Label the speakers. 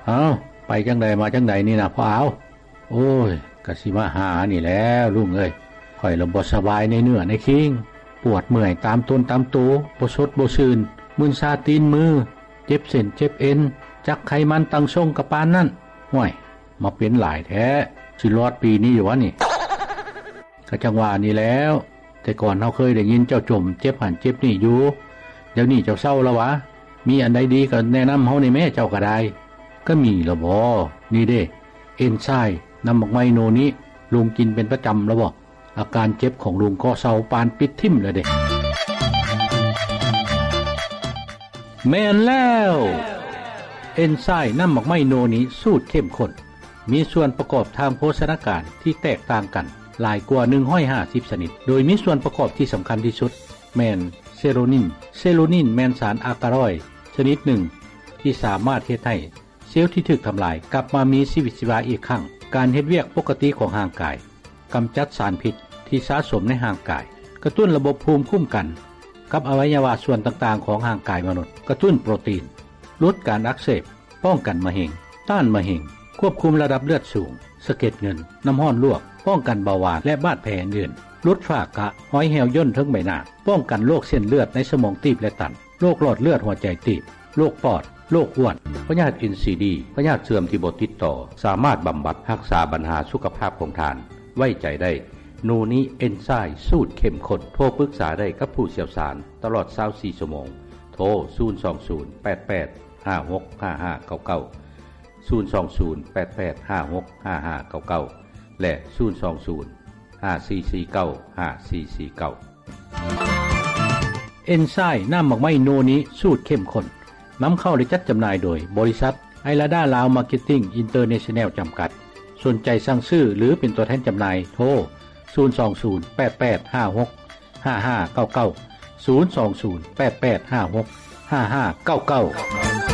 Speaker 1: เอาไปจังใดมาจังใดนี่นะพ่อเอาโอ้ยกะสิมาหานี่แล้วลุงเอ้ยข่อยละบ่สบายในเนื้อในคิงปวดเมื่อยตามต้นตามตัวบ่สดบ่ชื่นมึนซาตีนมือเจ็บเส้นเจ็บเอ็นจักไขมันตั้งทรงกะปานนั่นห่วยมาเป็นหลายแท้สิรอดปีนี้อยู่วะนี่ก็จังว่านี่แล้วแต่ก่อนเฮาเคยได้ยินเจ้าจมเจ็บหันเจ็บนี่อยู่เดี๋ยวนี้เจ้าเศร้าแล้ววะมีอันใดดีก็แนะนำเฮาในแม่เจ้าก็ได้ก็มีละบ่นี่เด้เอนไซม์น้ำหมกไมโนนี้ลุงกินเป็นประจำแล้วบ่อาการเจ็บของลุงก็เศร้าปานปิดทิ่มเลยเด้แม่นแล้วเอนไซม์น้ำหมกไมโนนี้สูตรเข้มข้นมีส่วนประกอบทางโภชนาการที่แตกต่างกันหลายกว่า150ชนิดโดยมีส่วนประกอบที่สำคัญที่สุดแม่นเซโรนินแม่นสารอะกาลอยด์ชนิดหนึ่งที่สามารถเฮ็ดให้เซลล์ที่ถูกทำลายกลับมามีชีวิตชีวาอีกครั้งการเฮ็ดเวียกปกติของร่างกายกำจัดสารพิษที่สะสมในร่างกายกระตุ้นระบบภูมิคุ้มกันกับอวัยวะส่วนต่างๆของร่างกายมนุษย์กระตุ้นโปรตีนลดการอักเสบป้องกันมะเร็งต้านมะเร็งควบคุมระดับเลือดสูงสะเก็ดเงินน้ำร้อนลวกป้องกันเบาหวานและบาดแผลอื่นลดฝ้ากระห้อยแหวย่นทั้งใบหน้าป้องกันโรคเส้นเลือดในสมองตีบและตันโรคหลอดเลือดหัวใจตีบโรคปอดโรคอ้วนพยาธิ NCD พยาธิเสื่อมที่บ่ติดต่อสามารถบำบัดรักษาปัญหาสุขภาพของท่านไว้ใจได้นูนี้เอนไซม์สูตรเข้มข้นโทรปรึกษาได้กับผู้เชี่ยวชาญตลอด24ชั่วโมงโทร02088565599 และ02054495449เอนไซม์น้ำหมักไม้โนนี้สูตรเข้มข้นนำเข้าและจัดจำหน่ายโดยบริษัทไอลาดาลาวมาร์เก็ตติ้งอินเตอร์เนชั่นแนลจำกัดสนใจสั่งซื้อหรือเป็นตัวแทนจำหน่ายโทร02088565599 02088565599